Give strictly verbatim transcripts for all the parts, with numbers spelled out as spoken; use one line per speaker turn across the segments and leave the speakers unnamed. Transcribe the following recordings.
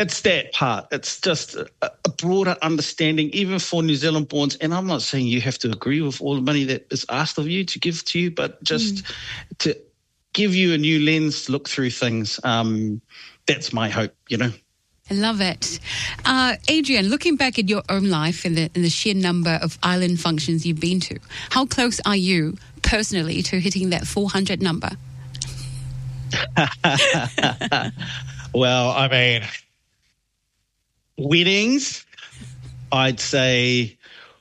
it's that part. It's just a, a broader understanding, even for New Zealand borns. And I'm not saying you have to agree with all the money that is asked of you to give to you, but just mm. to give you a new lens to look through things. Um, that's my hope, you know.
I love it. Uh, Adrian, looking back at your own life and the, and the sheer number of island functions you've been to, how close are you personally to hitting that four hundred number?
Well, I mean, weddings, I'd say,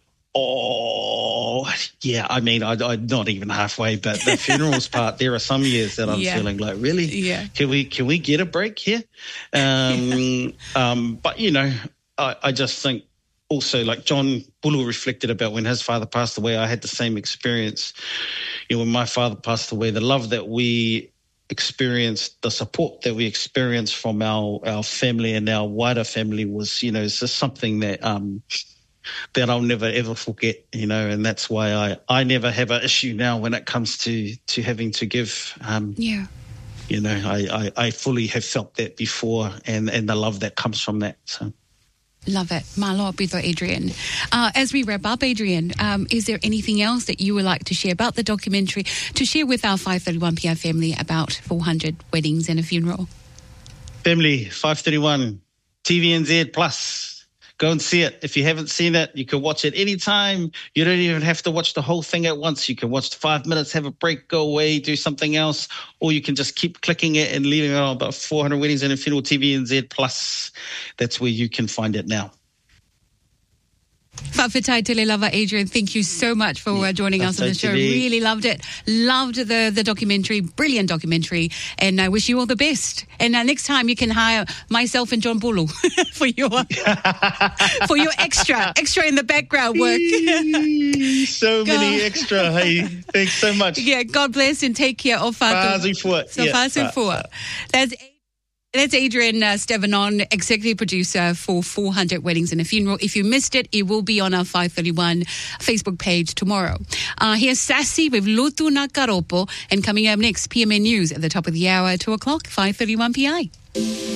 oh, yeah, I mean, I, I'm not even halfway, but the funerals part, there are some years that I'm yeah. feeling like, really?
Yeah.
Can we can we get a break here? Um, yeah. um, but, you know, I, I just think also, like John Bulu reflected about when his father passed away, I had the same experience. You know, when my father passed away, the love that we experienced, the support that we experienced from our, our family and our wider family was, you know, it's just something that um, that I'll never ever forget, you know, and that's why I, I never have an issue now when it comes to, to having to give. Um,
yeah.
You know, I, I, I fully have felt that before and, and the love that comes from that, so.
Love it. Malo Pito, Adrian. Uh, as we wrap up, Adrian, um, is there anything else that you would like to share about the documentary, to share with our five thirty-one P R family about four hundred weddings and a funeral?
Family, five thirty-one, T V N Z Plus. Go and see it. If you haven't seen it, you can watch it anytime. You don't even have to watch the whole thing at once. You can watch five minutes, have a break, go away, do something else, or you can just keep clicking it and leaving it on. About four hundred weddings and a funeral, T V N Z Plus. That's where you can find it now.
Whawhitai Tele Lava, Adrian, thank you so much for uh, joining us on the show. Really loved it. Loved the, the documentary. Brilliant documentary. And I wish you all the best. And uh, next time you can hire myself and John Bulu for your for your extra, extra in the background work.
So many extra. Hey, thanks so much.
Yeah, God bless and take care of
Fazi Fua.
So Fazi Fua. That's That's Adrian uh, Stevanon, executive producer for four hundred Weddings and a Funeral. If you missed it, it will be on our five thirty-one Facebook page tomorrow. Uh, here's Sassy with Lutu na Karopo, and coming up next, P M A News at the top of the hour, two o'clock, five thirty-one P I.